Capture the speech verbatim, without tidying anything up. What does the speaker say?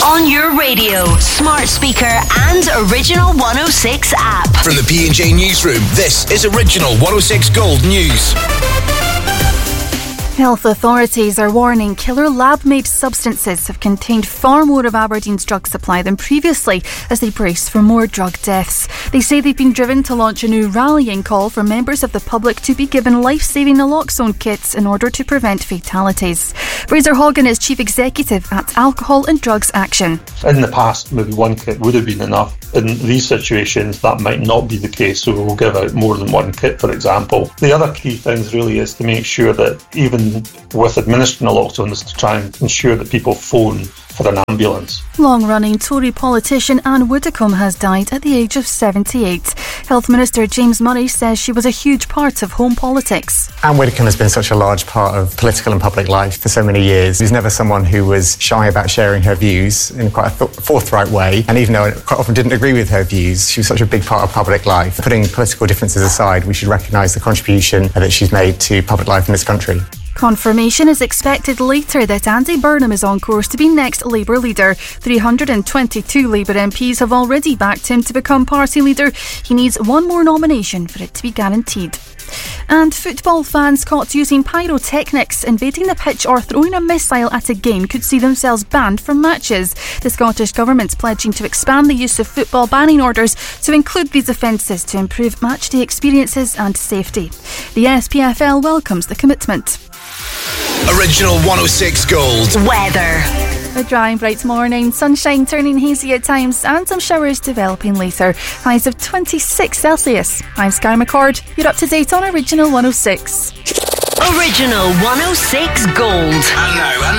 On your radio, smart speaker and Original one oh six app. From the P and J Newsroom, this is Original one oh six Gold News. Health authorities are warning killer lab-made substances have contained far more of Aberdeen's drug supply than previously as they brace for more drug deaths. They say they've been driven to launch a new rallying call for members of the public to be given life-saving naloxone kits in order to prevent fatalities. Fraser Hogan is Chief Executive at Alcohol and Drugs Action. In the past, maybe one kit would have been enough. In these situations, that might not be the case, so we'll give out more than one kit, for example. The other key things really is to make sure that even with administering naloxone is to try and ensure that people phone for an ambulance. Long-running Tory politician Anne Widdecombe has died at the age of seventy-eight. Health Minister James Murray says she was a huge part of home politics. Anne Widdecombe has been such a large part of political and public life for so many years. She was never someone who was shy about sharing her views in quite a th- forthright way, and even though I quite often didn't agree with her views, she was such a big part of public life. Putting political differences aside, we should recognise the contribution that she's made to public life in this country. Confirmation is expected later that Andy Burnham is on course to be next Labour leader. three hundred twenty-two Labour M Ps have already backed him to become party leader. He needs one more nomination for it to be guaranteed. And football fans caught using pyrotechnics, invading the pitch or throwing a missile at a game could see themselves banned from matches. The Scottish Government's pledging to expand the use of football banning orders to include these offences to improve matchday experiences and safety. The S P F L welcomes the commitment. Original one oh six Gold Weather. A dry and bright morning, sunshine turning hazy at times and some showers developing later. Highs of twenty-six Celsius. I'm Sky McCord. You're up to date on Original one oh six. Original one oh six Gold. And now, and